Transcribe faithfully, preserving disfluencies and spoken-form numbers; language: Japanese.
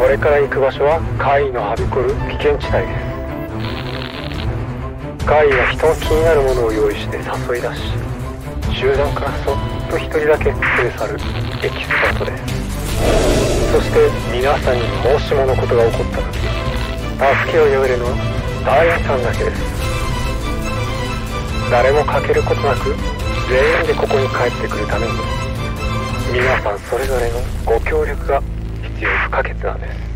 これから行く場所は怪異のはびこる危険地帯です。怪異は人の気になるものを用意して誘い出し、集団からそっと一人だけ連れ去るエキスパートです。そして皆さんにもしものことが起こった時、助けを呼べるのはダイヤさんだけです。誰も欠けることなく全員でここに帰ってくるために、皆さんそれぞれのご協力が必要不可欠なんです。